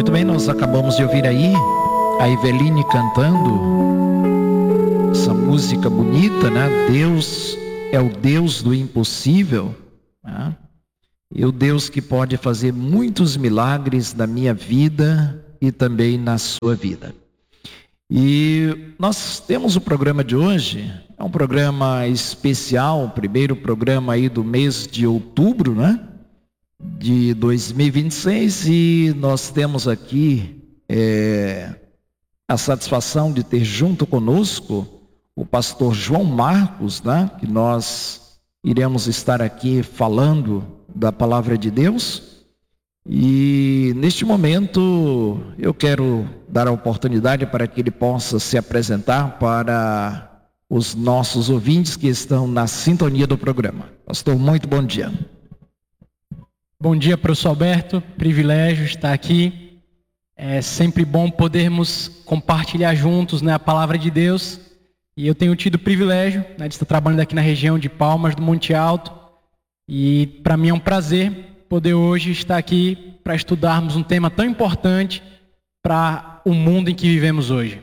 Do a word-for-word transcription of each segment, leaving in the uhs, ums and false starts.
Muito bem, nós acabamos de ouvir aí a Eveline cantando essa música bonita, né? Deus é o Deus do impossível, né? E o Deus que pode fazer muitos milagres na minha vida e também na sua vida. E nós temos o programa de hoje, é um programa especial, o primeiro programa aí do mês de outubro, né? De dois mil e vinte e seis, e nós temos aqui é, a satisfação de ter junto conosco o pastor João Marcos, né? Que nós iremos estar aqui falando da palavra de Deus. E neste momento eu quero dar a oportunidade para que ele possa se apresentar para os nossos ouvintes que estão na sintonia do programa. Pastor, muito bom dia. Bom dia, professor Alberto, privilégio estar aqui. É sempre bom podermos compartilhar juntos, né, a palavra de Deus. E eu tenho tido o privilégio, né, de estar trabalhando aqui na região de Palmas do Monte Alto. E para mim é um prazer poder hoje estar aqui para estudarmos um tema tão importante para o mundo em que vivemos hoje.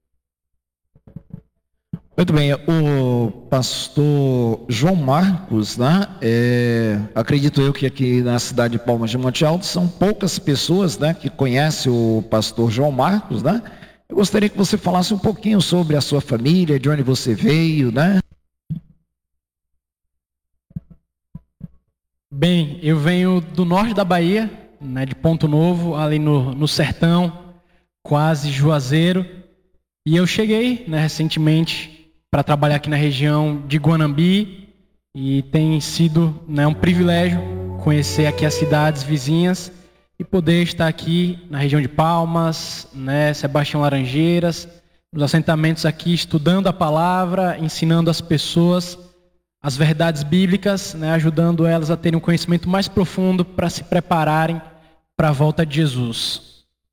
Muito bem, o pastor João Marcos, né, é, acredito eu que aqui na cidade de Palmas de Monte Alto são poucas pessoas, né, que conhecem o pastor João Marcos, né? Eu gostaria que você falasse um pouquinho sobre a sua família, de onde você veio, né? Bem, eu venho do norte da Bahia, né, de Ponto Novo, ali no, no sertão, quase Juazeiro, e eu cheguei, né, recentemente para trabalhar aqui na região de Guanambi, e tem sido, né, um privilégio conhecer aqui as cidades vizinhas e poder estar aqui na região de Palmas, né, Sebastião Laranjeiras, nos assentamentos aqui estudando a palavra, ensinando as pessoas as verdades bíblicas, né, ajudando elas a terem um conhecimento mais profundo para se prepararem para a volta de Jesus.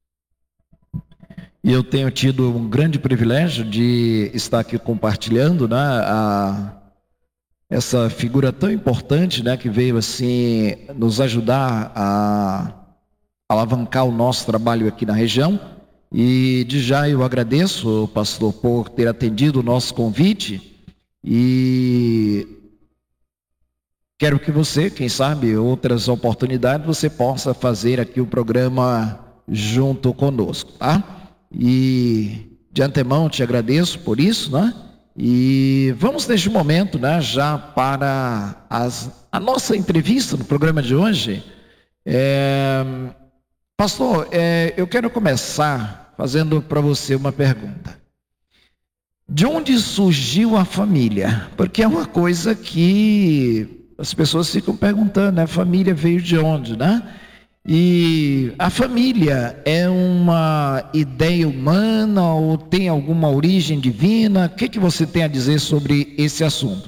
E eu tenho tido um grande privilégio de estar aqui compartilhando, né, a, essa figura tão importante, né, que veio assim nos ajudar a alavancar o nosso trabalho aqui na região. E de já eu agradeço, pastor, por ter atendido o nosso convite, e quero que você, quem sabe, outras oportunidades, você possa fazer aqui o programa junto conosco, tá? E de antemão te agradeço por isso, né? E vamos neste momento, né, já para as, a nossa entrevista no programa de hoje. É, pastor, é, eu quero começar fazendo para você uma pergunta. De onde surgiu a família? Porque é uma coisa que as pessoas ficam perguntando, né? A família veio de onde, né? E a família é uma ideia humana ou tem alguma origem divina? O que, que você tem a dizer sobre esse assunto?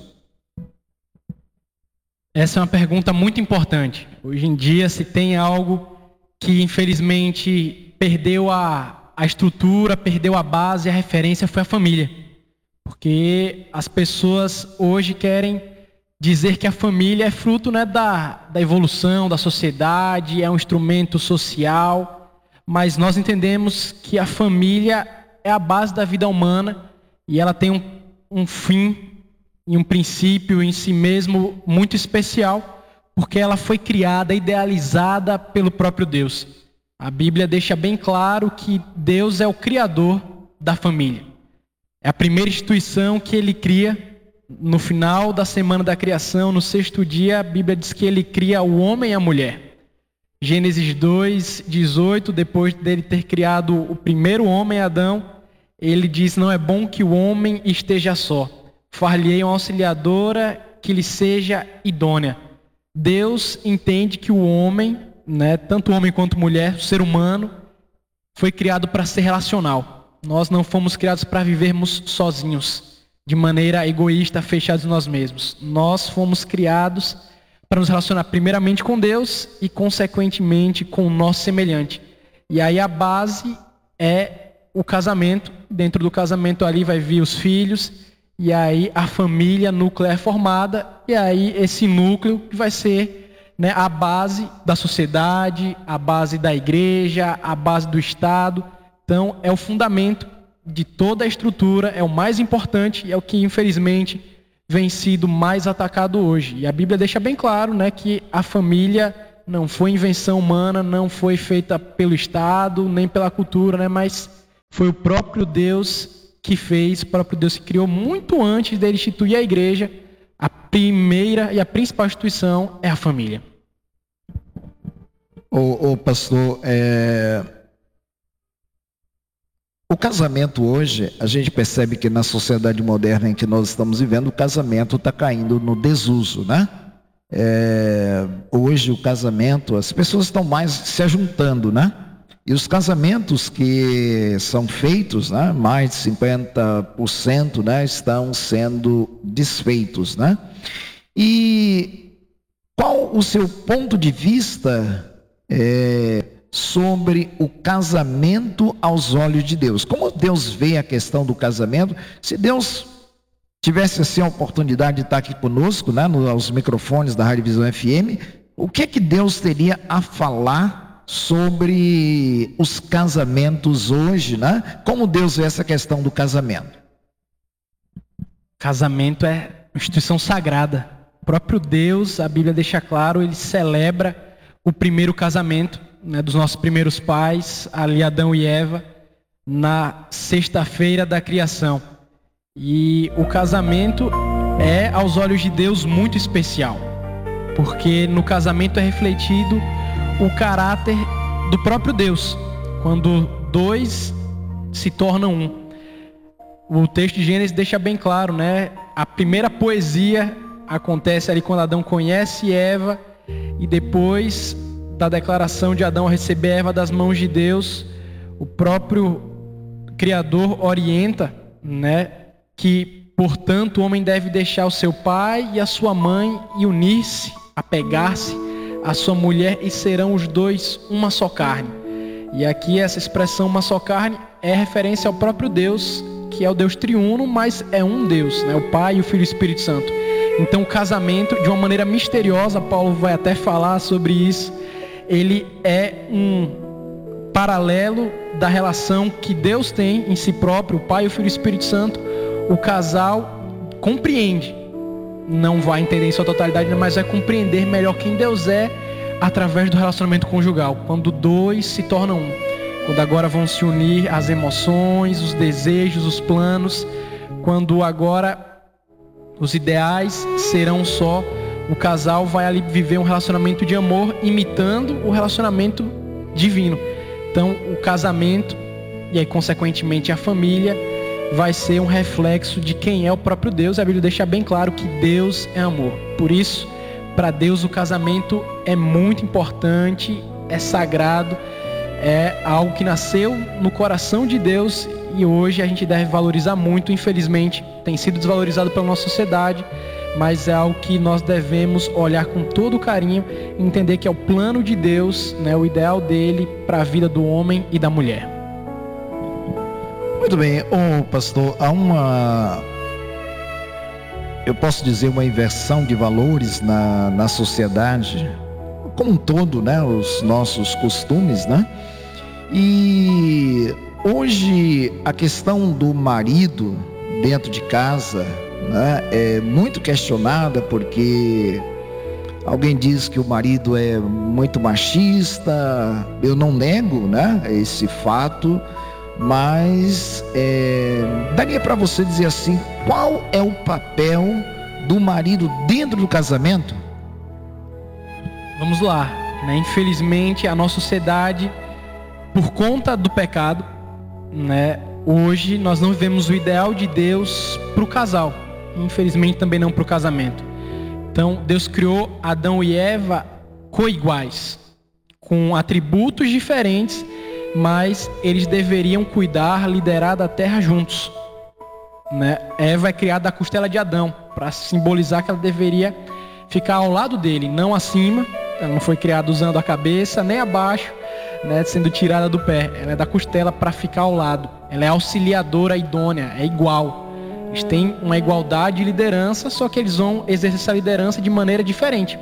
Essa é uma pergunta muito importante. Hoje em dia se tem algo que infelizmente perdeu a, a estrutura, perdeu a base, a referência foi a família. Porque as pessoas hoje querem dizer que a família é fruto, né, da, da evolução da sociedade, é um instrumento social, mas nós entendemos que a família é a base da vida humana e ela tem um, um fim e um princípio em si mesmo muito especial, porque ela foi criada, idealizada pelo próprio Deus. A Bíblia deixa bem claro que Deus é o criador da família. É a primeira instituição que ele cria. No final da semana da criação, no sexto dia, a Bíblia diz que ele cria o homem e a mulher. Gênesis dois, dezoito, depois dele ter criado o primeiro homem, Adão, ele diz, não é bom que o homem esteja só. Far-lhe-ei uma auxiliadora que lhe seja idônea. Deus entende que o homem, né, tanto o homem quanto a mulher, o ser humano, foi criado para ser relacional. Nós não fomos criados para vivermos sozinhos, de maneira egoísta, fechados em nós mesmos. Nós fomos criados para nos relacionar primeiramente com Deus e, consequentemente, com o nosso semelhante. E aí a base é o casamento. Dentro do casamento ali vai vir os filhos, e aí a família núclea é formada, e aí esse núcleo vai ser né, a base da sociedade, a base da igreja, a base do Estado. Então, é o fundamento de toda a estrutura, é o mais importante e é o que, infelizmente, vem sido mais atacado hoje. E a Bíblia deixa bem claro, né, que a família não foi invenção humana, não foi feita pelo Estado, nem pela cultura, né, mas foi o próprio Deus que fez, o próprio Deus que criou muito antes dele instituir a igreja. A primeira e a principal instituição é a família. Ô, ô pastor, é... o casamento hoje, a gente percebe que na sociedade moderna em que nós estamos vivendo, o casamento está caindo no desuso, né? É... Hoje o casamento, as pessoas estão mais se ajuntando, né? E os casamentos que são feitos, né, mais de cinquenta por cento, né, estão sendo desfeitos, né? E qual o seu ponto de vista é, sobre o casamento aos olhos de Deus? Como Deus vê a questão do casamento? Se Deus tivesse assim a oportunidade de estar aqui conosco, né, nos microfones da Rádio Visão F M, o que é que Deus teria a falar sobre os casamentos hoje, né? Como Deus vê essa questão do casamento? Casamento é uma instituição sagrada. O próprio Deus, a Bíblia deixa claro, ele celebra o primeiro casamento, né, dos nossos primeiros pais, ali Adão e Eva, na sexta-feira da criação. E o casamento é, aos olhos de Deus, muito especial, porque no casamento é refletido o caráter do próprio Deus, quando dois se tornam um. O texto de Gênesis deixa bem claro, né? A primeira poesia acontece ali quando Adão conhece Eva, e depois da declaração de Adão a receber Eva das mãos de Deus, o próprio Criador orienta, né, que, portanto, o homem deve deixar o seu pai e a sua mãe e unir-se, apegar-se a sua mulher, e serão os dois uma só carne. E aqui essa expressão uma só carne é referência ao próprio Deus, que é o Deus triuno, mas é um Deus, né? O Pai, o Filho e o Espírito Santo. Então o casamento, de uma maneira misteriosa, Paulo vai até falar sobre isso, ele é um paralelo da relação que Deus tem em si próprio, o Pai, o Filho e o Espírito Santo. O casal compreende, não vai entender em sua totalidade, mas vai compreender melhor quem Deus é através do relacionamento conjugal, quando dois se tornam um, quando agora vão se unir as emoções, os desejos, os planos, quando agora os ideais serão só. O casal vai ali viver um relacionamento de amor, imitando o relacionamento divino. Então o casamento, e aí consequentemente a família, vai ser um reflexo de quem é o próprio Deus. A Bíblia deixa bem claro que Deus é amor. Por isso, para Deus o casamento é muito importante, é sagrado, é algo que nasceu no coração de Deus e hoje a gente deve valorizar muito. Infelizmente, tem sido desvalorizado pela nossa sociedade, mas é algo que nós devemos olhar com todo carinho e entender que é o plano de Deus, né, o ideal dele para a vida do homem e da mulher. Muito bem, ô pastor, há uma, eu posso dizer, uma inversão de valores na, na sociedade, como um todo, né, os nossos costumes, né? E hoje a questão do marido dentro de casa, né, é muito questionada, porque alguém diz que o marido é muito machista. Eu não nego, né, esse fato, mas é, daria para você dizer assim, qual é o papel do marido dentro do casamento? Vamos lá, né? Infelizmente a nossa sociedade, por conta do pecado, né, hoje nós não vivemos o ideal de Deus para o casal, infelizmente também não para o casamento. Então Deus criou Adão e Eva coiguais, com atributos diferentes, mas eles deveriam cuidar, liderar da terra juntos, né? Eva é criada da costela de Adão, para simbolizar que ela deveria ficar ao lado dele, não acima. Ela não foi criada usando a cabeça, nem abaixo, né, sendo tirada do pé. Ela é da costela para ficar ao lado. Ela é auxiliadora idônea, é igual. Eles têm uma igualdade de liderança, só que eles vão exercer essa liderança de maneira diferente.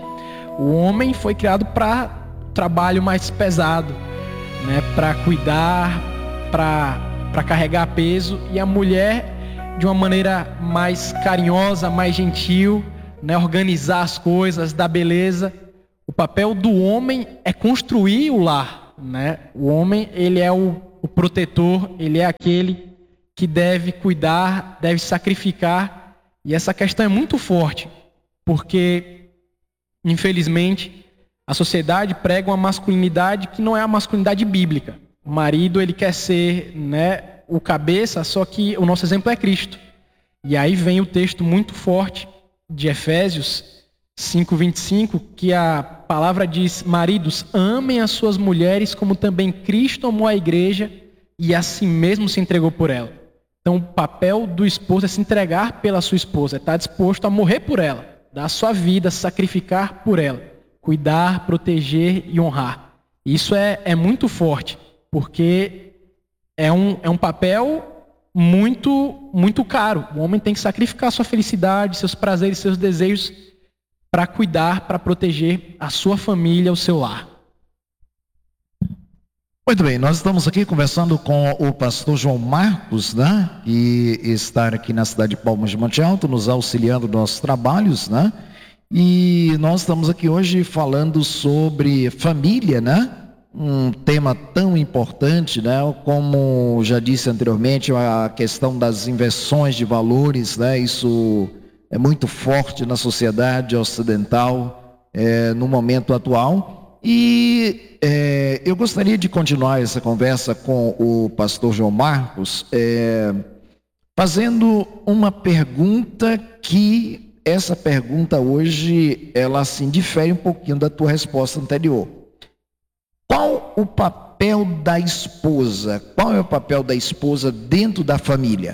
O homem foi criado para trabalho mais pesado, né? Para cuidar, para para carregar peso, e a mulher de uma maneira mais carinhosa, mais gentil, né? Organizar as coisas, dar beleza. O papel do homem é construir o lar, né? O homem, ele é o, o protetor, ele é aquele que deve cuidar, deve sacrificar. E essa questão é muito forte, porque, infelizmente, a sociedade prega uma masculinidade que não é a masculinidade bíblica. O marido, ele quer ser, né, o cabeça, só que o nosso exemplo é Cristo. E aí vem o texto muito forte de Efésios cinco, vinte e cinco, que a palavra diz: maridos, amem as suas mulheres como também Cristo amou a igreja e a si mesmo se entregou por ela. Então o papel do esposo é se entregar pela sua esposa, é estar disposto a morrer por ela, dar a sua vida, sacrificar por ela, cuidar, proteger e honrar. Isso é, é muito forte, porque é um, é um papel muito, muito caro. O homem tem que sacrificar sua felicidade, seus prazeres, seus desejos, para cuidar, para proteger a sua família, o seu lar. Muito bem, nós estamos aqui conversando com o pastor João Marcos, né? Que está aqui na cidade de Palmas de Monte Alto, nos auxiliando nos nossos trabalhos, né? E nós estamos aqui hoje falando sobre família, né? Um tema tão importante, né? Como já disse anteriormente, a questão das inversões de valores, né? Isso é muito forte na sociedade ocidental, é, no momento atual. E é, eu gostaria de continuar essa conversa com o pastor João Marcos, é, fazendo uma pergunta que, essa pergunta hoje, ela assim, difere um pouquinho da tua resposta anterior. Qual o papel da esposa? Qual é o papel da esposa dentro da família?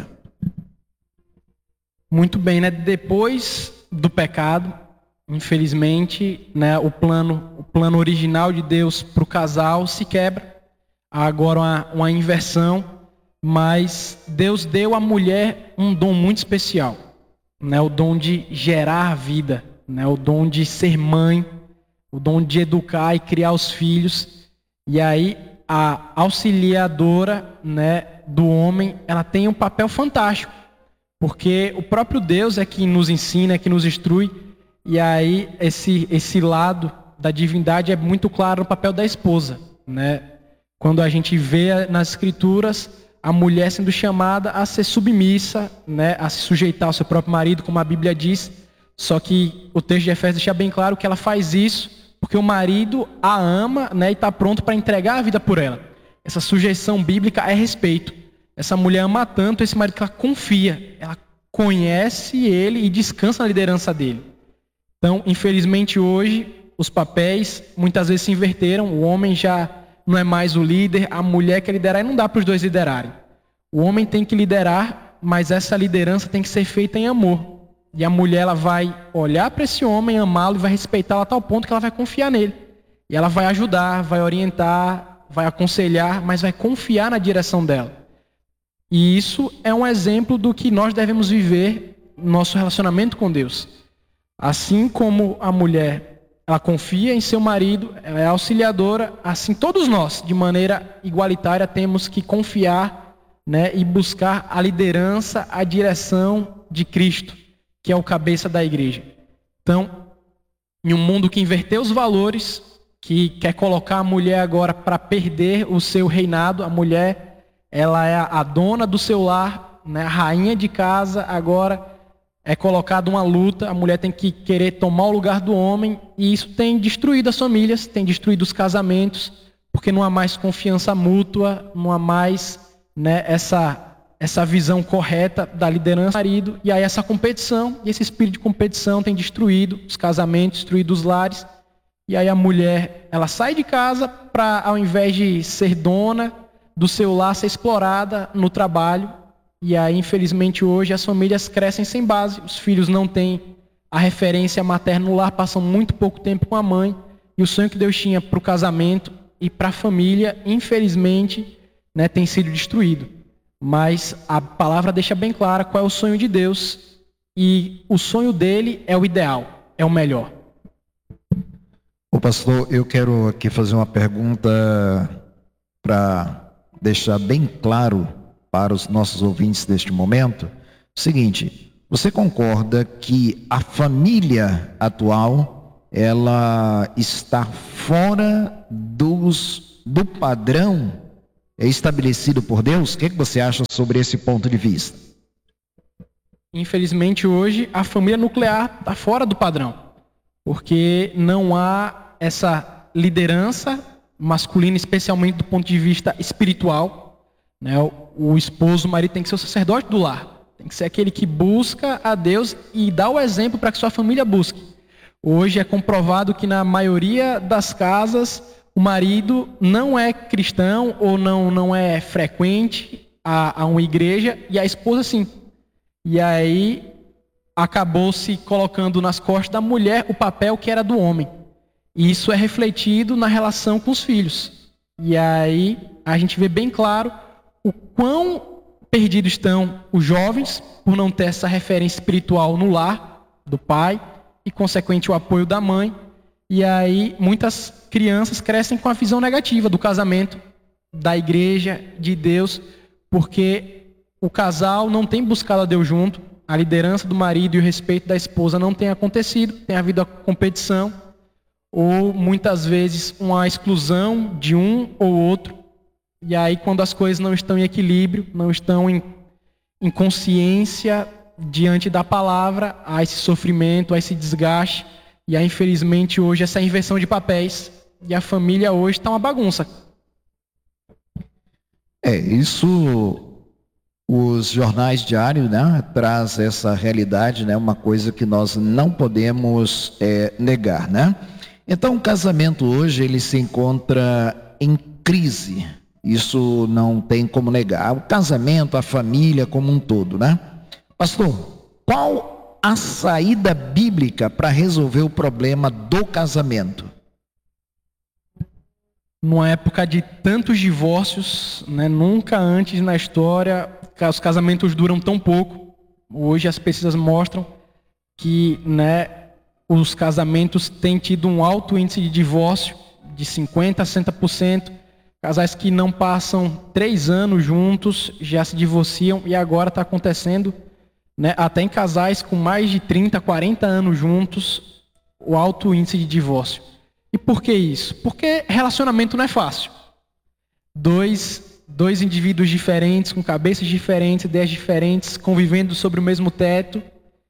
Muito bem, né? Depois do pecado, infelizmente, né, o plano, o plano original de Deus para o casal se quebra. Há agora uma, uma inversão, mas Deus deu à mulher um dom muito especial, né? O dom de gerar vida, né? O dom de ser mãe, o dom de educar e criar os filhos. E aí a auxiliadora, né, do homem, ela tem um papel fantástico, porque o próprio Deus é que nos ensina, é que nos instrui. E aí esse, esse lado da divindade é muito claro no papel da esposa, né? Quando a gente vê nas escrituras a mulher sendo chamada a ser submissa, né? A se sujeitar ao seu próprio marido, como a Bíblia diz. Só que o texto de Efésios deixa bem claro que ela faz isso porque o marido a ama, né? E está pronto para entregar a vida por ela. Essa sujeição bíblica é respeito. Essa mulher ama tanto esse marido que ela confia, ela conhece ele e descansa na liderança dele. Então, infelizmente hoje, os papéis muitas vezes se inverteram. O homem já não é mais o líder, a mulher quer liderar e não dá para os dois liderarem. O homem tem que liderar, mas essa liderança tem que ser feita em amor. E a mulher, ela vai olhar para esse homem, amá-lo e vai respeitá-lo a tal ponto que ela vai confiar nele. E ela vai ajudar, vai orientar, vai aconselhar, mas vai confiar na direção dela. E isso é um exemplo do que nós devemos viver no nosso relacionamento com Deus. Assim como a mulher, ela confia em seu marido, ela é auxiliadora, assim todos nós, de maneira igualitária, temos que confiar, né, e buscar a liderança, a direção de Cristo, que é o cabeça da igreja. Então, em um mundo que inverteu os valores, que quer colocar a mulher agora para perder o seu reinado, a mulher, ela é a dona do seu lar, né, a rainha de casa, agora é colocada uma luta, a mulher tem que querer tomar o lugar do homem, e isso tem destruído as famílias, tem destruído os casamentos, porque não há mais confiança mútua, não há mais, né, essa, essa visão correta da liderança do marido, e aí essa competição, e esse espírito de competição tem destruído os casamentos, destruído os lares, e aí a mulher, ela sai de casa para, ao invés de ser dona do seu lar, ser explorada no trabalho. E aí, infelizmente, hoje as famílias crescem sem base, os filhos não têm a referência materna no lar, passam muito pouco tempo com a mãe, e o sonho que Deus tinha para o casamento e para a família, infelizmente, né, tem sido destruído. Mas a palavra deixa bem clara qual é o sonho de Deus, e o sonho dele é o ideal, é o melhor. Ô pastor, eu quero aqui fazer uma pergunta para deixar bem claro para os nossos ouvintes neste momento. Seguinte, você concorda que a família atual, ela está fora dos, do padrão estabelecido por Deus? O que, que você acha sobre esse ponto de vista? Infelizmente hoje a família nuclear está fora do padrão. Porque não há essa liderança masculina, especialmente do ponto de vista espiritual, né? O, o esposo, o marido tem que ser o sacerdote do lar. Tem que ser aquele que busca a Deus e dá o exemplo para que sua família busque. Hoje é comprovado que na maioria das casas o marido não é cristão ou não, não é frequente a, a uma igreja e a esposa sim. E aí acabou se colocando nas costas da mulher o papel que era do homem. E isso é refletido na relação com os filhos. E aí a gente vê bem claro o quão perdidos estão os jovens por não ter essa referência espiritual no lar do pai e, consequente, o apoio da mãe. E aí muitas crianças crescem com a visão negativa do casamento, da igreja, de Deus, porque o casal não tem buscado a Deus junto. A liderança do marido e o respeito da esposa não tem acontecido, tem havido a competição, ou muitas vezes uma exclusão de um ou outro. E aí quando as coisas não estão em equilíbrio, não estão em, em consciência diante da palavra, há esse sofrimento, há esse desgaste, e há infelizmente hoje essa inversão de papéis, e a família hoje está uma bagunça. É, isso... Os jornais diários, né, traz essa realidade, né, uma coisa que nós não podemos é, negar, né? Então, o casamento hoje ele se encontra em crise. Isso não tem como negar. O casamento, a família como um todo, né? Pastor, qual a saída bíblica para resolver o problema do casamento? Numa época de tantos divórcios, né, nunca antes na história os casamentos duram tão pouco. Hoje as pesquisas mostram que, né, os casamentos têm tido um alto índice de divórcio, de cinquenta por cento a sessenta por cento. Casais que não passam três anos juntos já se divorciam, e agora está acontecendo, né, até em casais com mais de trinta, quarenta anos juntos, o alto índice de divórcio. E por que isso? Porque relacionamento não é fácil. Dois Dois indivíduos diferentes, com cabeças diferentes, ideias diferentes, convivendo sobre o mesmo teto,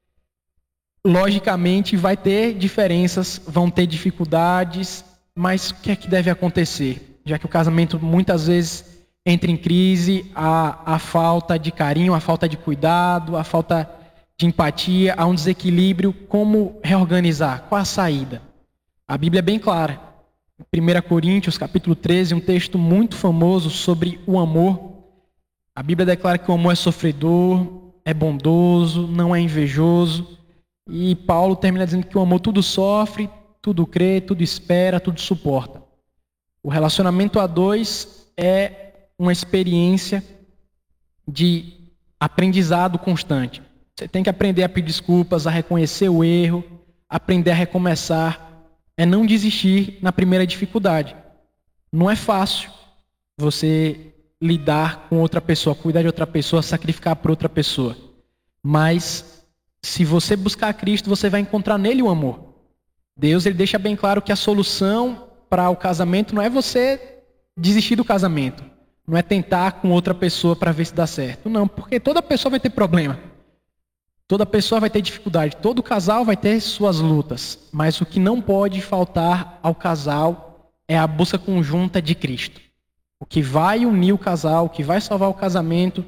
logicamente vai ter diferenças, vão ter dificuldades, mas o que é que deve acontecer? Já que o casamento muitas vezes entra em crise, a, a falta de carinho, a falta de cuidado, a falta de empatia, há um desequilíbrio, como reorganizar? Qual a saída? A Bíblia é bem clara. primeira Coríntios, capítulo treze, um texto muito famoso sobre o amor. A Bíblia declara que o amor é sofredor, é bondoso, não é invejoso. E Paulo termina dizendo que o amor tudo sofre, tudo crê, tudo espera, tudo suporta. O relacionamento a dois é uma experiência de aprendizado constante. Você tem que aprender a pedir desculpas, a reconhecer o erro, aprender a recomeçar. É não desistir na primeira dificuldade. Não é fácil você lidar com outra pessoa, cuidar de outra pessoa, sacrificar por outra pessoa. Mas se você buscar Cristo, você vai encontrar nele o amor. Deus ele deixa bem claro que a solução para o casamento não é você desistir do casamento. Não é tentar com outra pessoa para ver se dá certo. Não, porque toda pessoa vai ter problema. Toda pessoa vai ter dificuldade, todo casal vai ter suas lutas, mas o que não pode faltar ao casal é a busca conjunta de Cristo. O que vai unir o casal, o que vai salvar o casamento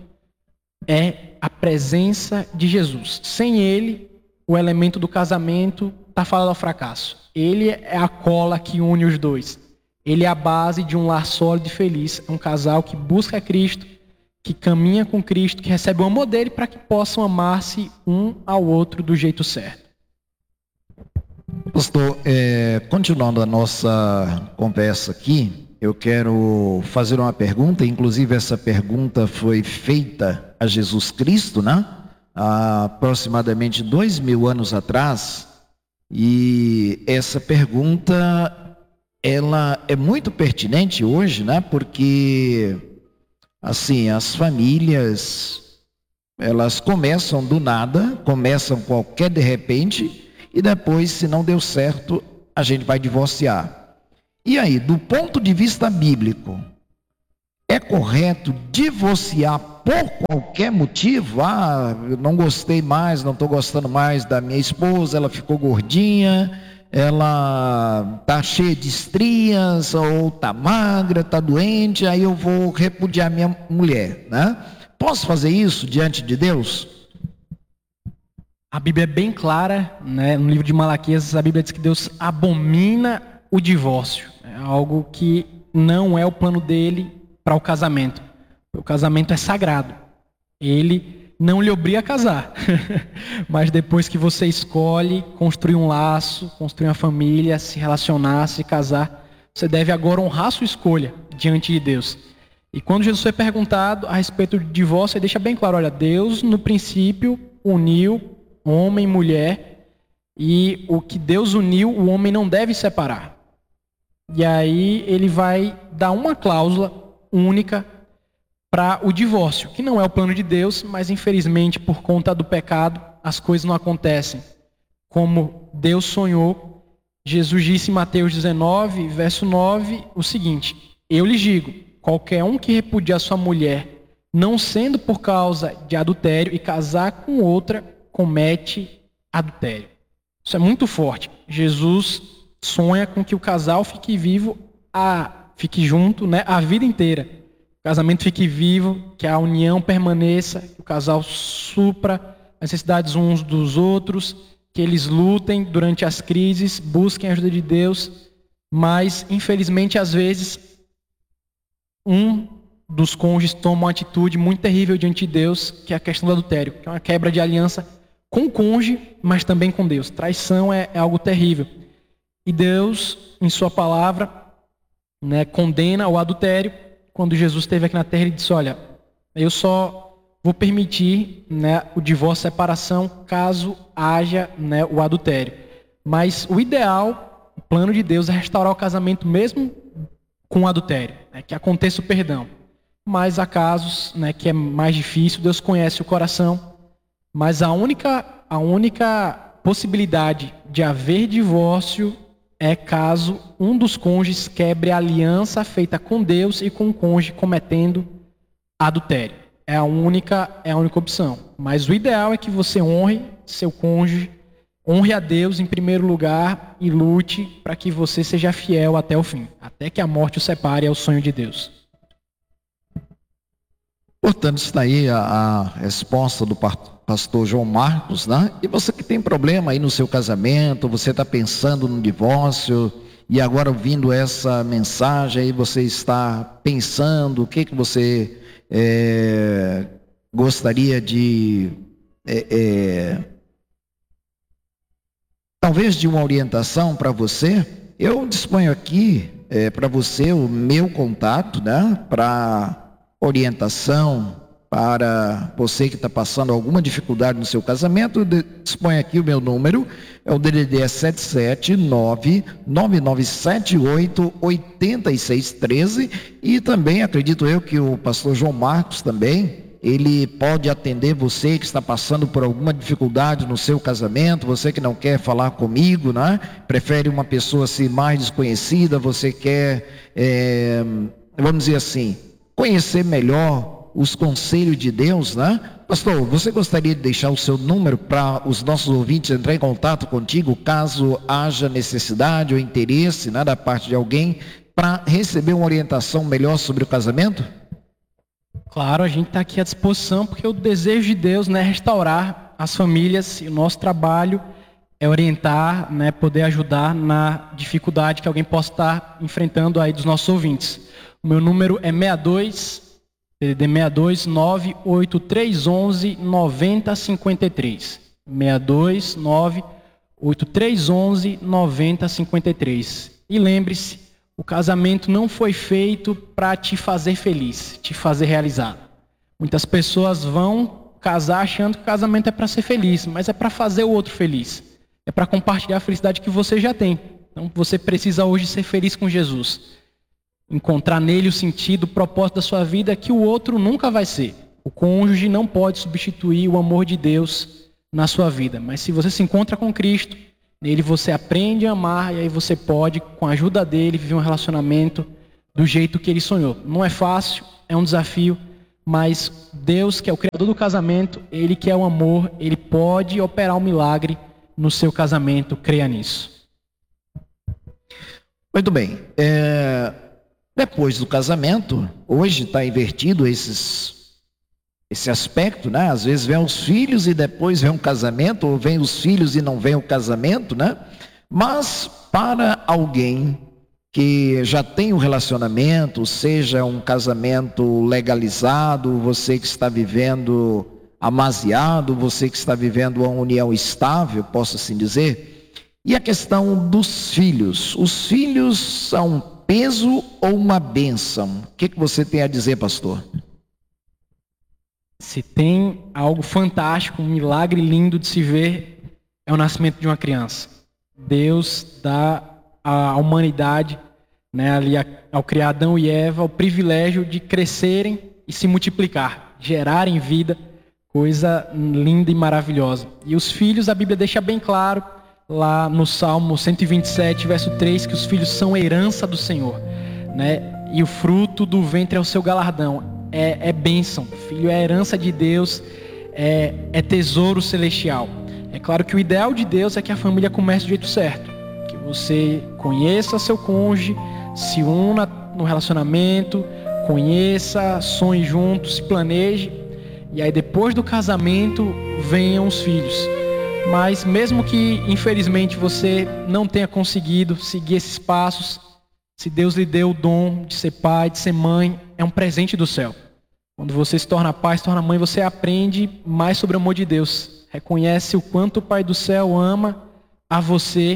é a presença de Jesus. Sem ele, o elemento do casamento está fadado ao fracasso. Ele é a cola que une os dois. Ele é a base de um lar sólido e feliz. É um casal que busca Cristo, que caminha com Cristo, que recebe o amor dele para que possam amar-se um ao outro do jeito certo. Pastor, é, continuando a nossa conversa aqui, eu quero fazer uma pergunta, inclusive essa pergunta foi feita a Jesus Cristo, né? Há aproximadamente dois mil anos atrás, e essa pergunta ela é muito pertinente hoje, né? Porque, assim, as famílias, elas começam do nada, começam qualquer de repente, e depois, se não deu certo, a gente vai divorciar. E aí, do ponto de vista bíblico, é correto divorciar por qualquer motivo? Ah, eu não gostei mais, não estou gostando mais da minha esposa, ela ficou gordinha, ela está cheia de estrias, ou está magra, está doente, aí eu vou repudiar minha mulher, né? Posso fazer isso diante de Deus? A Bíblia é bem clara, né? No livro de Malaquias, a Bíblia diz que Deus abomina o divórcio. É algo que não é o plano dele para o casamento. O casamento é sagrado. Ele não lhe obriga a casar. Mas depois que você escolhe construir um laço, construir uma família, se relacionar, se casar, você deve agora honrar a sua escolha diante de Deus. E quando Jesus foi perguntado a respeito do divórcio, ele deixa bem claro, olha, Deus no princípio uniu homem e mulher, e o que Deus uniu, o homem não deve separar. E aí ele vai dar uma cláusula única para o divórcio, que não é o plano de Deus, mas infelizmente por conta do pecado, as coisas não acontecem como Deus sonhou. Jesus disse em Mateus dezenove, verso nove, o seguinte: eu lhes digo, qualquer um que repudiar sua mulher, não sendo por causa de adultério, e casar com outra, comete adultério. Isso é muito forte. Jesus sonha com que o casal fique vivo, a, fique junto, né, a vida inteira. O casamento fique vivo, que a união permaneça, que o casal supra as necessidades uns dos outros, que eles lutem durante as crises, busquem a ajuda de Deus, mas infelizmente às vezes um dos cônjuges toma uma atitude muito terrível diante de Deus, que é a questão do adultério, que é uma quebra de aliança com o cônjuge, mas também com Deus. Traição é, é algo terrível. E Deus, em sua palavra, né, condena o adultério. Quando Jesus esteve aqui na terra, ele disse, olha, eu só vou permitir, né, o divórcio, a separação, caso haja, né, o adultério. Mas o ideal, o plano de Deus é restaurar o casamento mesmo com o adultério, né, que aconteça o perdão. Mas há casos, né, que é mais difícil, Deus conhece o coração, mas a única, a única possibilidade de haver divórcio é caso um dos cônjuges quebre a aliança feita com Deus e com o cônjuge cometendo adultério. É a única, é a única opção. Mas o ideal é que você honre seu cônjuge, honre a Deus em primeiro lugar e lute para que você seja fiel até o fim, até que a morte o separe, é o sonho de Deus. Portanto, está aí a, a resposta do pastor João Marcos, né? E você que tem problema aí no seu casamento, você está pensando no divórcio, e agora ouvindo essa mensagem, aí você está pensando o que, que você é, gostaria de... É, é, talvez de uma orientação para você. Eu disponho aqui é, para você o meu contato, né? Para orientação, para você que está passando alguma dificuldade no seu casamento. Dispõe aqui o meu número, é o D D D sete sete nove nove nove sete oito oito seis um três, e também acredito eu que o pastor João Marcos também, ele pode atender você que está passando por alguma dificuldade no seu casamento, você que não quer falar comigo, né? Prefere uma pessoa assim mais desconhecida, você quer, é, vamos dizer assim, conhecer melhor os conselhos de Deus, né? Pastor, você gostaria de deixar o seu número para os nossos ouvintes entrar em contato contigo, caso haja necessidade ou interesse, né, da parte de alguém, para receber uma orientação melhor sobre o casamento? Claro, a gente está aqui à disposição, porque o desejo de Deus, né, é restaurar as famílias, e o nosso trabalho é orientar, né, poder ajudar na dificuldade que alguém possa estar enfrentando aí dos nossos ouvintes. O meu número é seis dois, D D D seis dois nove oito três um um nove zero cinco três. seis dois nove oito três um um nove zero cinco três. E lembre-se, o casamento não foi feito para te fazer feliz, te fazer realizado. Muitas pessoas vão casar achando que o casamento é para ser feliz, mas é para fazer o outro feliz. É para compartilhar a felicidade que você já tem. Então você precisa hoje ser feliz com Jesus. Encontrar nele o sentido, o propósito da sua vida que o outro nunca vai ser. O cônjuge não pode substituir o amor de Deus na sua vida. Mas se você se encontra com Cristo, nele você aprende a amar e aí você pode, com a ajuda dele, viver um relacionamento do jeito que ele sonhou. Não é fácil, é um desafio, mas Deus, que é o criador do casamento, ele que é o amor, ele pode operar um milagre no seu casamento, creia nisso. Muito bem. É... Depois do casamento, hoje está invertido esses... esse aspecto, né? Às vezes vem os filhos e depois vem um casamento, ou vem os filhos e não vem o casamento, né? Mas para alguém que já tem um relacionamento, seja um casamento legalizado, você que está vivendo amasiado, você que está vivendo uma união estável, posso assim dizer, e a questão dos filhos. Os filhos são um peso ou uma bênção? O que, que você tem a dizer, pastor? Se tem algo fantástico, um milagre lindo de se ver, é o nascimento de uma criança. Deus dá à humanidade, né, ali ao criar Adão e Eva, o privilégio de crescerem e se multiplicar, gerarem vida, coisa linda e maravilhosa. E os filhos, a Bíblia deixa bem claro, lá no Salmo cento e vinte e sete, verso três, que os filhos são herança do Senhor, né? E o fruto do ventre é o seu galardão. É, é bênção, filho é herança de Deus, é, é tesouro celestial. É claro que o ideal de Deus é que a família comece do jeito certo, que você conheça seu cônjuge, se una no relacionamento, conheça, sonhe juntos, se planeje, e aí depois do casamento venham os filhos. Mas mesmo que infelizmente você não tenha conseguido seguir esses passos, se Deus lhe deu o dom de ser pai, de ser mãe, é um presente do céu. Quando você se torna pai, se torna mãe, você aprende mais sobre o amor de Deus. Reconhece o quanto o Pai do céu ama a você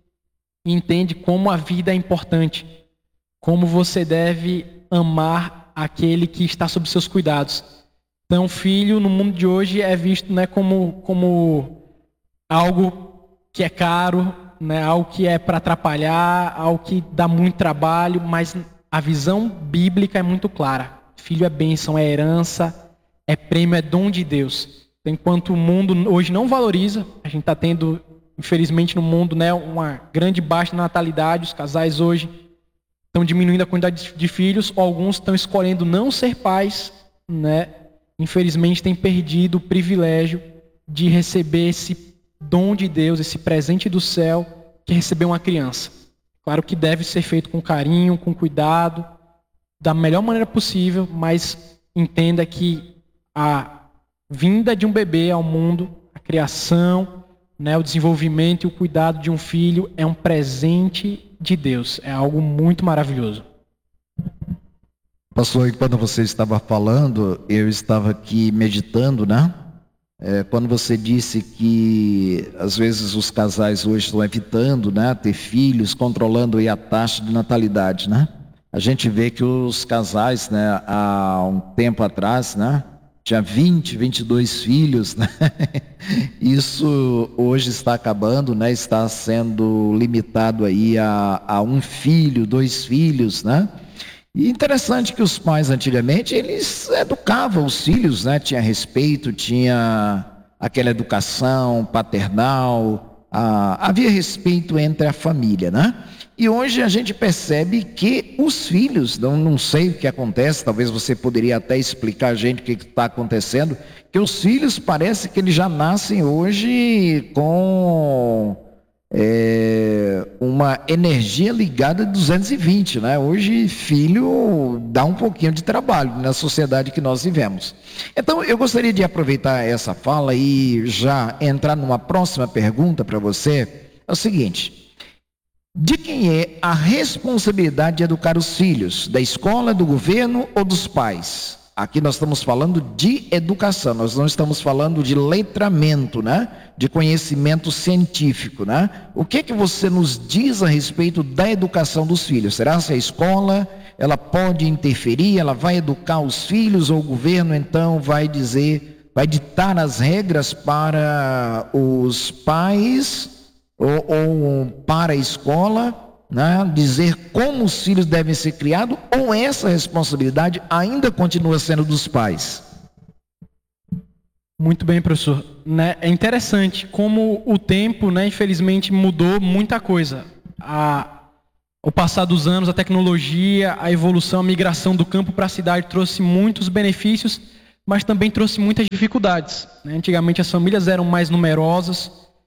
e entende como a vida é importante. Como você deve amar aquele que está sob seus cuidados. Então, filho, no mundo de hoje, é visto, né, como, como algo que é caro, né, algo que é para atrapalhar, algo que dá muito trabalho, mas a visão bíblica é muito clara. Filho é bênção, é herança, é prêmio, é dom de Deus. Enquanto o mundo hoje não valoriza, a gente está tendo, infelizmente no mundo, né, uma grande baixa natalidade, os casais hoje estão diminuindo a quantidade de filhos, ou alguns estão escolhendo não ser pais, né, infelizmente têm perdido o privilégio de receber esse dom de Deus, esse presente do céu, que é receber uma criança. Claro que deve ser feito com carinho, com cuidado, da melhor maneira possível, mas entenda que a vinda de um bebê ao mundo, a criação, né, o desenvolvimento e o cuidado de um filho é um presente de Deus, é algo muito maravilhoso. Pastor, enquanto você estava falando, eu estava aqui meditando, né? É, quando você disse que às vezes os casais hoje estão evitando, né, ter filhos, controlando aí a taxa de natalidade, né? A gente vê que os casais, né, há um tempo atrás, né, tinha vinte, vinte e dois filhos, né? Isso hoje está acabando, né? Está sendo limitado aí a, a um filho, dois filhos, né? E interessante que os pais antigamente, eles educavam os filhos, né? Tinha respeito, tinha aquela educação paternal, ah, havia respeito entre a família, né? E hoje a gente percebe que os filhos, não, não sei o que acontece, talvez você poderia até explicar a gente o que está acontecendo, que os filhos parece que eles já nascem hoje com é, uma energia ligada de duzentos e vinte, né? Hoje filho dá um pouquinho de trabalho na sociedade que nós vivemos. Então eu gostaria de aproveitar essa fala e já entrar numa próxima pergunta para você. É o seguinte: de quem é a responsabilidade de educar os filhos? Da escola, do governo ou dos pais? Aqui nós estamos falando de educação, nós não estamos falando de letramento, né? De conhecimento científico, né? O que que você nos diz a respeito da educação dos filhos? Será que a escola, ela pode interferir, ela vai educar os filhos, ou o governo então vai dizer, vai ditar as regras para os pais ou, ou para a escola, né, dizer como os filhos devem ser criados, ou essa responsabilidade ainda continua sendo dos pais? Muito bem, professor. Né, é interessante como o tempo, né, infelizmente, mudou muita coisa. A, o passar dos anos, a tecnologia, a evolução, a migração do campo para a cidade trouxe muitos benefícios, mas também trouxe muitas dificuldades. Né? Antigamente as famílias eram mais numerosas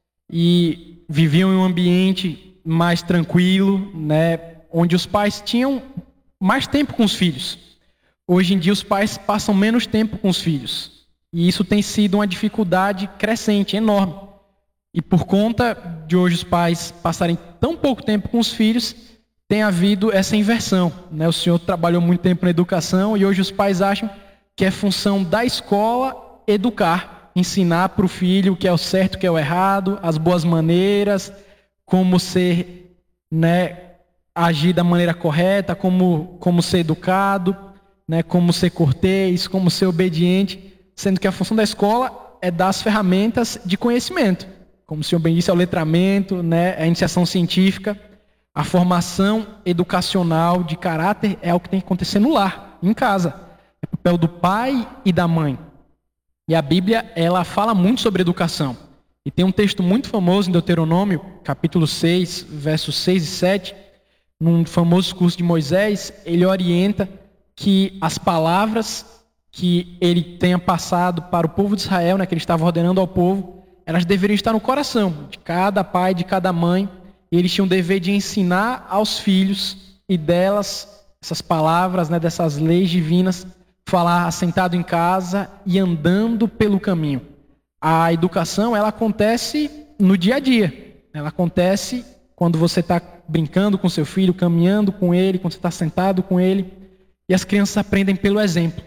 e viviam em um ambiente mais tranquilo, né, onde os pais tinham mais tempo com os filhos. Hoje em dia os pais passam menos tempo com os filhos. E isso tem sido uma dificuldade crescente, enorme. E por conta de hoje os pais passarem tão pouco tempo com os filhos, tem havido essa inversão. Né? O senhor trabalhou muito tempo na educação e hoje os pais acham que é função da escola educar, ensinar para o filho o que é o certo, o que é o errado, as boas maneiras, como ser, né, agir da maneira correta, como, como ser educado, né, como ser cortês, como ser obediente, sendo que a função da escola é dar as ferramentas de conhecimento. Como o senhor bem disse, é o letramento, né, a iniciação científica, a formação educacional de caráter é o que tem que acontecer no lar, em casa. É o papel do pai e da mãe. E a Bíblia, ela fala muito sobre educação. E tem um texto muito famoso em Deuteronômio, capítulo seis, versos seis e sete, num famoso discurso de Moisés, ele orienta que as palavras que ele tenha passado para o povo de Israel, né, que ele estava ordenando ao povo, elas deveriam estar no coração de cada pai, de cada mãe, e eles tinham o dever de ensinar aos filhos e delas, essas palavras, né, dessas leis divinas, falar assentado em casa e andando pelo caminho. A educação, ela acontece no dia a dia. Ela acontece quando você está brincando com seu filho, caminhando com ele, quando você está sentado com ele. E as crianças aprendem pelo exemplo.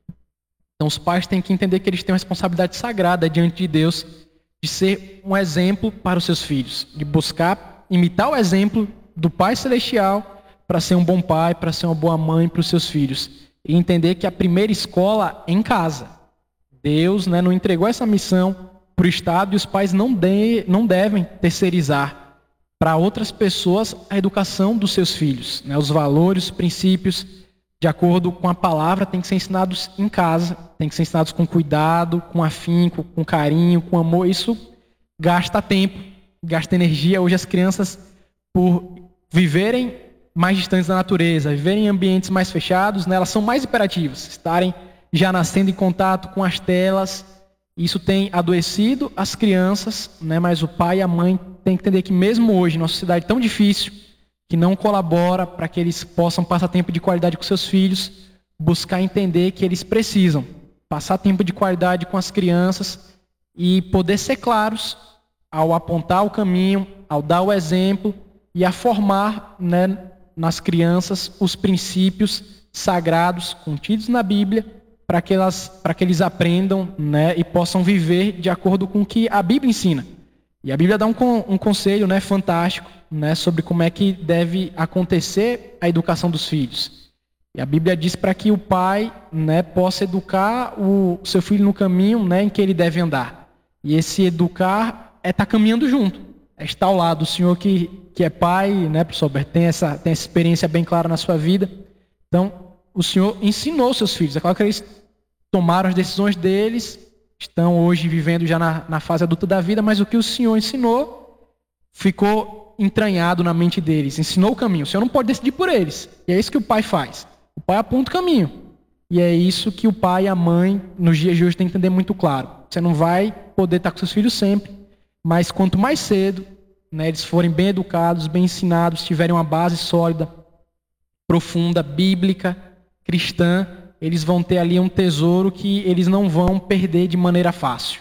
Então os pais têm que entender que eles têm uma responsabilidade sagrada diante de Deus de ser um exemplo para os seus filhos. De buscar imitar o exemplo do Pai Celestial para ser um bom pai, para ser uma boa mãe para os seus filhos. E entender que a primeira escola é em casa. Deus, né, não entregou essa missão para o Estado e os pais não, de, não devem terceirizar para outras pessoas a educação dos seus filhos. Né, os valores, os princípios, de acordo com a palavra, têm que ser ensinados em casa, têm que ser ensinados com cuidado, com afinco, com carinho, com amor. Isso gasta tempo, gasta energia. Hoje as crianças, por viverem mais distantes da natureza, viverem em ambientes mais fechados, né, elas são mais hiperativas, estarem já nascendo em contato com as telas. Isso tem adoecido as crianças, né, mas o pai e a mãe têm que entender que mesmo hoje, numa sociedade tão difícil, que não colabora para que eles possam passar tempo de qualidade com seus filhos, buscar entender que eles precisam passar tempo de qualidade com as crianças e poder ser claros ao apontar o caminho, ao dar o exemplo e a formar, né, nas crianças os princípios sagrados contidos na Bíblia para que elas, para que eles aprendam, né, e possam viver de acordo com o que a Bíblia ensina. E a Bíblia dá um, um conselho, né, fantástico, né, sobre como é que deve acontecer a educação dos filhos. E a Bíblia diz para que o pai, né, possa educar o seu filho no caminho, né, em que ele deve andar. E esse educar é estar caminhando junto, é estar ao lado. O senhor que, que é pai, né, professor Alberto, tem essa, tem essa experiência bem clara na sua vida. Então, o senhor ensinou seus filhos. É claro que eles tomaram as decisões deles, estão hoje vivendo já na, na fase adulta da vida, mas o que o senhor ensinou ficou entranhado na mente deles, ensinou o caminho. O senhor não pode decidir por eles. E é isso que o pai faz. O pai aponta o caminho. E é isso que o pai e a mãe, nos dias de hoje, tem que entender muito claro. Você não vai poder estar com seus filhos sempre, mas quanto mais cedo, né, eles forem bem educados, bem ensinados, tiverem uma base sólida, profunda, bíblica, cristã, eles vão ter ali um tesouro que eles não vão perder de maneira fácil.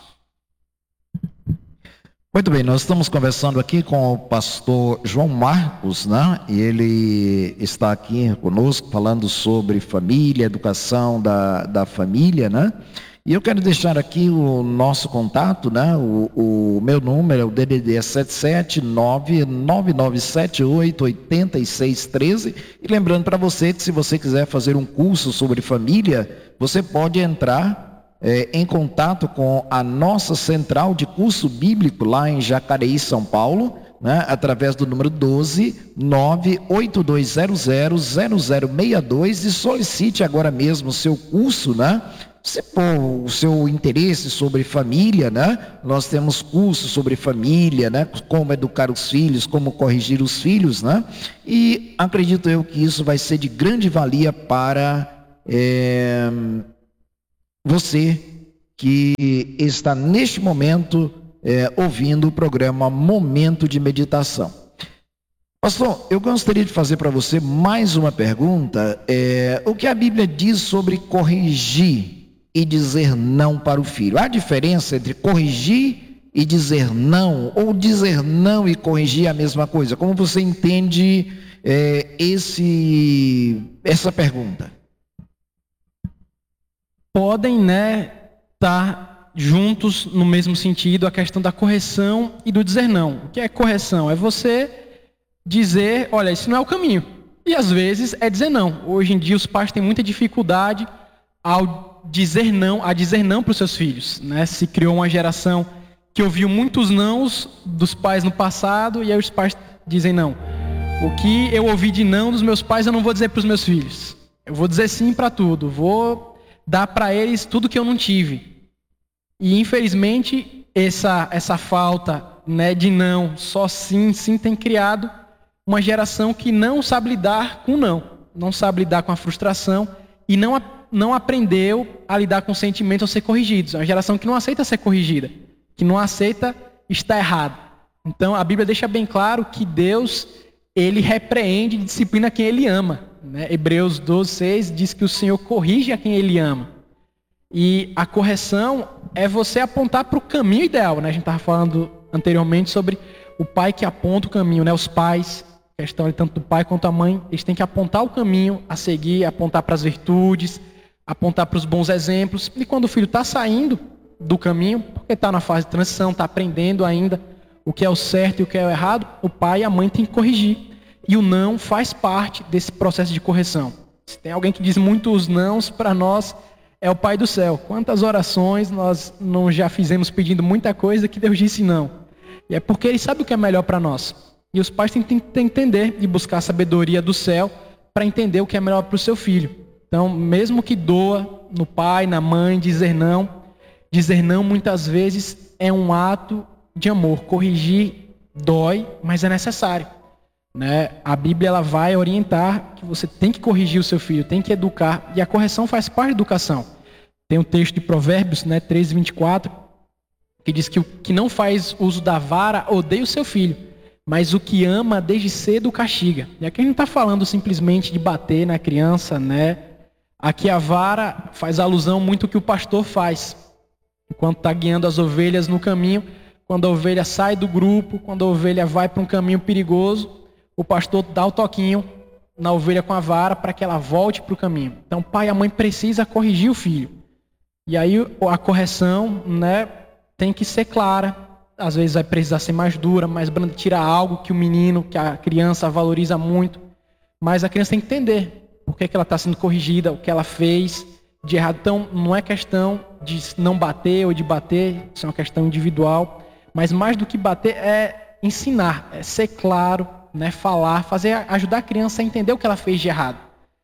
Muito bem, nós estamos conversando aqui com o pastor João Marcos, né? E ele está aqui conosco falando sobre família, educação da, da família, né? E eu quero deixar aqui o nosso contato, né? O, o meu número é o D D D sete sete nove nove nove sete oito oito seis um três. E lembrando para você que se você quiser fazer um curso sobre família, você pode entrar É, em contato com a nossa central de curso bíblico lá em Jacareí, São Paulo. né, através do número doze, nove oito dois zero zero, zero zero seis dois e solicite agora mesmo o seu curso, né? Se for o seu interesse sobre família, né? Nós temos cursos sobre família, né? Como educar os filhos, como corrigir os filhos, né? E acredito eu que isso vai ser de grande valia para é, você que está neste momento é, ouvindo o programa Momento de Meditação. Pastor, eu gostaria de fazer para você mais uma pergunta. É, o que a Bíblia diz sobre corrigir e dizer não para o filho? Há diferença entre corrigir e dizer não, ou dizer não e corrigir é a mesma coisa? Como você entende é, esse, essa pergunta? Podem, né, estar juntos no mesmo sentido, a questão da correção e do dizer não. O que é correção? É você dizer, olha, isso não é o caminho. E às vezes é dizer não. Hoje em dia os pais têm muita dificuldade ao dizer não, a dizer não para os seus filhos, né? Se criou uma geração que ouviu muitos nãos dos pais no passado e aí os pais dizem não. O que eu ouvi de não dos meus pais eu não vou dizer para os meus filhos. Eu vou dizer sim para tudo. Vou dar para eles tudo que eu não tive. E infelizmente essa essa falta, né, de não, só sim, sim tem criado uma geração que não sabe lidar com não, não sabe lidar com a frustração e não não aprendeu a lidar com sentimentos ao ser corrigidos. É uma geração que não aceita ser corrigida, que não aceita estar errado. Então, a Bíblia deixa bem claro que Deus, ele repreende e disciplina quem ele ama, né? Hebreus doze, seis diz que o Senhor corrige a quem ele ama. E a correção é você apontar para o caminho ideal, né? A gente estava falando anteriormente sobre o pai que aponta o caminho, né? Os pais, a questão tanto do pai quanto da mãe, eles têm que apontar o caminho a seguir, apontar para as virtudes, apontar para os bons exemplos. E quando o filho está saindo do caminho, porque está na fase de transição, está aprendendo ainda o que é o certo e o que é o errado, o pai e a mãe têm que corrigir. E o não faz parte desse processo de correção. Se tem alguém que diz muitos nãos, para nós é o Pai do Céu. Quantas orações nós não já fizemos pedindo muita coisa que Deus disse não. E é porque Ele sabe o que é melhor para nós. E os pais têm que entender e buscar a sabedoria do céu para entender o que é melhor para o seu filho. Então, mesmo que doa no pai, na mãe, dizer não, dizer não muitas vezes é um ato de amor. Corrigir dói, mas é necessário, né? A Bíblia ela vai orientar que você tem que corrigir o seu filho, tem que educar, e a correção faz parte da educação. Tem um texto de Provérbios, né, treze, vinte e quatro, que diz que o que não faz uso da vara odeia o seu filho, mas o que ama desde cedo o castiga. E aqui a gente não está falando simplesmente de bater na criança, né? Aqui a vara faz alusão muito ao que o pastor faz. Enquanto está guiando as ovelhas no caminho, quando a ovelha sai do grupo, quando a ovelha vai para um caminho perigoso, o pastor dá o toquinho na ovelha com a vara para que ela volte para o caminho. Então o pai e a mãe precisam corrigir o filho. E aí a correção, né, tem que ser clara. Às vezes vai precisar ser mais dura, mais branda, tirar algo que o menino, que a criança valoriza muito. Mas a criança tem que entender por que, que ela está sendo corrigida, o que ela fez de errado. Então, não é questão de não bater ou de bater, isso é uma questão individual. Mas mais do que bater é ensinar, é ser claro, né, falar, fazer, ajudar a criança a entender o que ela fez de errado.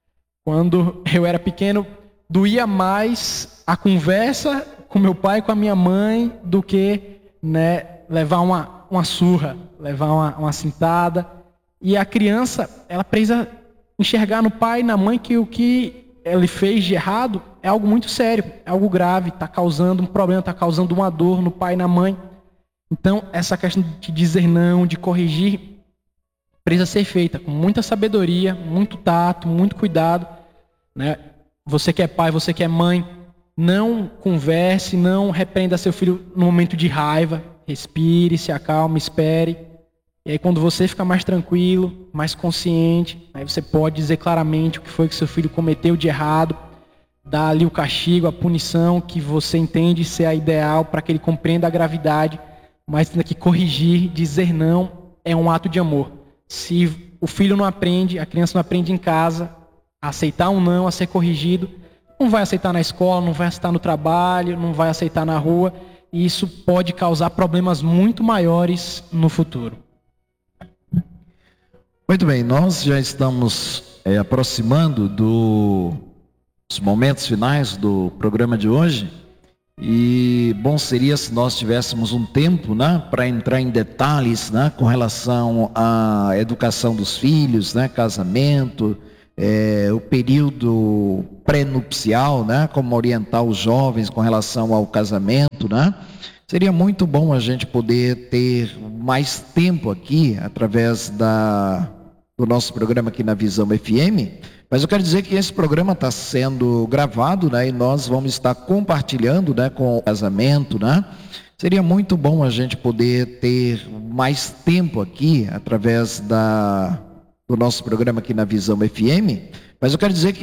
Quando eu era pequeno, doía mais a conversa com meu pai e com a minha mãe do que, né, levar uma, uma surra, levar uma, uma cintada. E a criança, ela precisa enxergar no pai e na mãe que o que ele fez de errado é algo muito sério, é algo grave, está causando um problema, está causando uma dor no pai e na mãe. Então, essa questão de dizer não, de corrigir, precisa ser feita com muita sabedoria, muito tato, muito cuidado, né? Você que é pai, você que é mãe, não converse, não repreenda seu filho no momento de raiva. Respire, se acalme, espere. E aí quando você ficar mais tranquilo, mais consciente, aí você pode dizer claramente o que foi que seu filho cometeu de errado, dar ali o castigo, a punição que você entende ser a ideal para que ele compreenda a gravidade, mas tem que corrigir, dizer não é um ato de amor. Se o filho não aprende, a criança não aprende em casa, a aceitar um não, a ser corrigido, não vai aceitar na escola, não vai aceitar no trabalho, não vai aceitar na rua, e isso pode causar problemas muito maiores no futuro. Muito bem, nós já estamos é, aproximando do, dos momentos finais do programa de hoje. E bom seria se nós tivéssemos um tempo, né, para entrar em detalhes, né, com relação à educação dos filhos, né, casamento, é, o período pré-nupcial, né, como orientar os jovens com relação ao casamento, né. Seria muito bom a gente poder ter mais tempo aqui, através da, do nosso programa aqui na Visão F M, mas eu quero dizer que esse programa está sendo gravado, né, e nós vamos estar compartilhando, né, com o casamento, né. Seria muito bom a gente poder ter mais tempo aqui, através da, do nosso programa aqui na Visão F M, mas eu quero dizer que